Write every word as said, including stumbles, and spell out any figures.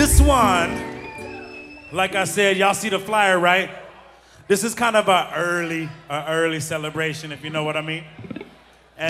This one, like I said, y'all see the flyer, right? This is kind of a early, a early celebration, if you know what I mean.